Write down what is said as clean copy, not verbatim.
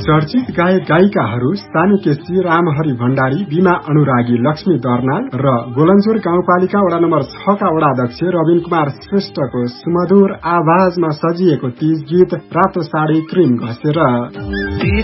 चर्चित गायक गायिकाहरू सानी केसी, रामहरि भण्डारी, बीमा अनुरागी, लक्ष्मी दर्नाल र गोलन्जोर गाउँपालिका वडा नम्बर 6 का वडाध्यक्ष रविन कुमार श्रेष्ठको सुमधुर आवाजमा सजिएको तीज गीत रातो साडी क्रिम घसेर।